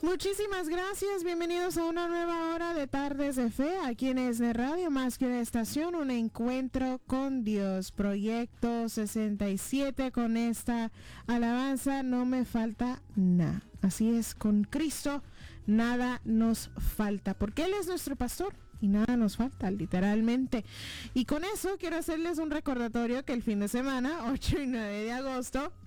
Muchísimas gracias, bienvenidos a una nueva hora de Tardes de Fe, aquí en ESNE Radio, más que una estación, un encuentro con Dios, Proyecto 67, con esta alabanza, no me falta nada. Así es, con Cristo nada nos falta, porque Él es nuestro pastor. Y nada nos falta, literalmente. Y con eso quiero hacerles un recordatorio que el fin de semana, 8 y 9 de agosto,